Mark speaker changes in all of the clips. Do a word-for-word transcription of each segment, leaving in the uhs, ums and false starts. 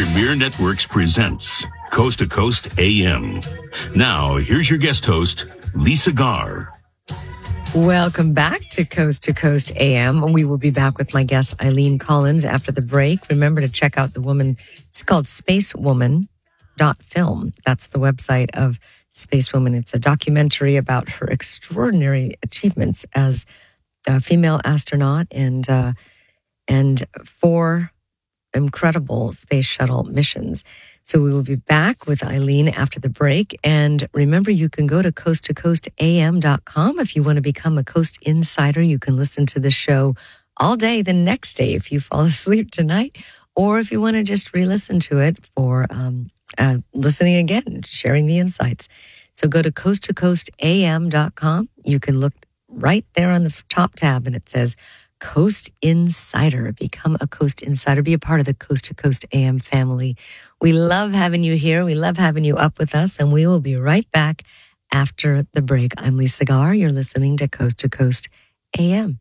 Speaker 1: Premier Networks presents Coast to Coast A M. Now, here's your guest host, Lisa Garr.
Speaker 2: Welcome back to Coast to Coast A M. We will be back with my guest, Eileen Collins, after the break. Remember to check out the woman. It's called space woman dot film. That's the website of Space Woman. It's a documentary about her extraordinary achievements as a female astronaut and uh, and four incredible space shuttle missions. So we will be back with Eileen after the break. And remember, you can go to coast to coast a m dot com if you want to become a Coast Insider. You can listen to the show all day the next day if you fall asleep tonight, or if you want to just re-listen to it for um, uh, listening again, sharing the insights. So go to coast to coast a m dot com. You can look right there on the top tab, and it says Coast Insider. Become a Coast Insider. Be a part of the Coast to Coast A M family. We love having you here. We love having you up with us, and we will be right back after the break. I'm Lisa Garr. You're listening to Coast to Coast A M.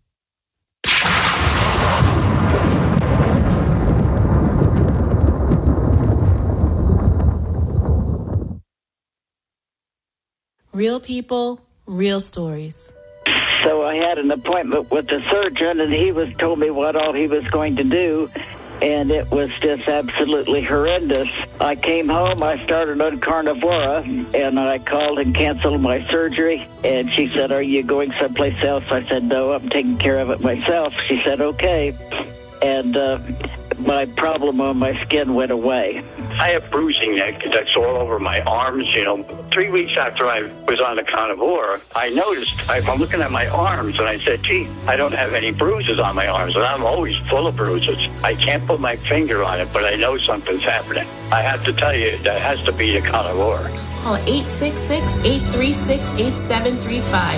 Speaker 3: Real people, real stories.
Speaker 4: So I had an appointment with the surgeon, and he was told me what all he was going to do, and it was just absolutely horrendous. I came home, I started on Carnivora, and I called and canceled my surgery, and she said, "Are you going someplace else?" I said, "No, I'm taking care of it myself." She said, "Okay," and uh, my problem on my skin went away.
Speaker 5: I have bruising neck that's all over my arms. You know, three weeks after I was on the Carnivora, I noticed, I'm looking at my arms, and I said, gee, I don't have any bruises on my arms, and I'm always full of bruises. I can't put my finger on it, but I know something's happening. I have to tell you, that has to be the Carnivora.
Speaker 3: Call eight six six, eight three six, eight seven three five